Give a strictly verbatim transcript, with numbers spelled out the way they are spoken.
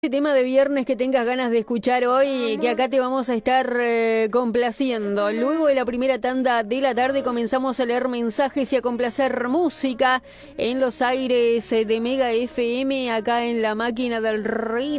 Tema de viernes que tengas ganas de escuchar hoy, que acá te vamos a estar eh, complaciendo. Luego de la primera tanda de la tarde comenzamos a leer mensajes y a complacer música en los aires eh, de Mega F M, acá en la máquina del ritmo.